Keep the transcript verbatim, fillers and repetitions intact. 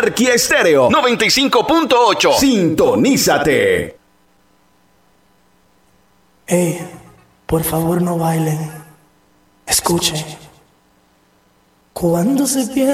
Anarquía Estéreo noventa y cinco punto ocho. Sintonízate. Hey, por favor no bailen. Escuchen. Cuando se pierde